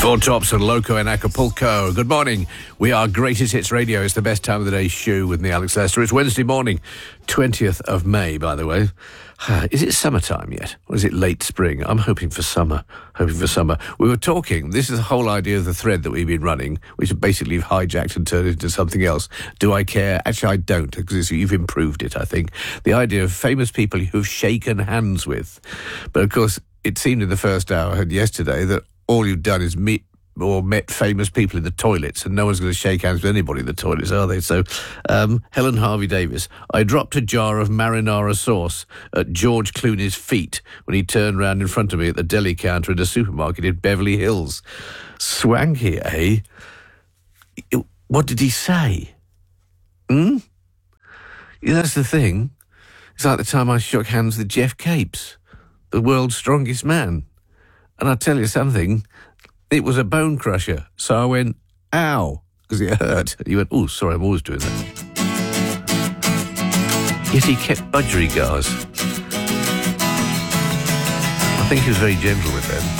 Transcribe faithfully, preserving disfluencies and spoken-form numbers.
Four Tops and Loco in Acapulco. Good morning. We are Greatest Hits Radio. It's the best time of the day show with me, Alex Lester. It's Wednesday morning, twentieth of May, by the way. Is it summertime yet? Or is it late spring? I'm hoping for summer. Hoping for summer. We were talking, this is the whole idea of the thread that we've been running, which basically you've hijacked and turned into something else. Do I care? Actually, I don't, because you've improved it, I think. The idea of famous people who've shaken hands with. But, of course, it seemed in the first hour and yesterday that all you've done is meet or met famous people in the toilets, and no one's going to shake hands with anybody in the toilets, are they? So, um, Helen Harvey Davis. I dropped a jar of marinara sauce at George Clooney's feet when he turned round in front of me at the deli counter in a supermarket in Beverly Hills. Swanky, eh? What did he say? Hmm? Yeah, that's the thing. It's like the time I shook hands with Jeff Capes, the world's strongest man. And I'll tell you something, it was a bone crusher. So I went, ow, because it hurt. And he went, oh, sorry, I'm always doing that. Yet he kept budgerigars. I think he was very gentle with them.